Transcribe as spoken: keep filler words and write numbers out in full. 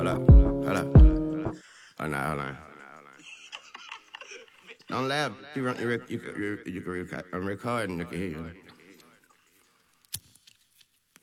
up, hold up. Oh, no, hold on. Don't laugh. You, run, you, rec- you, you, you can record. I'm recording. You can hear you.